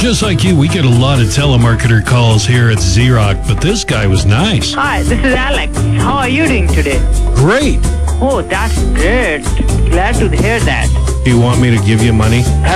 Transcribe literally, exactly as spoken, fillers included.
Just like you, we get a lot of telemarketer calls here at Z-Rock, but this guy was nice. Hi, this is Alex. How are you doing today? Great. Oh, that's great. Glad to hear that. Do you want me to give you money?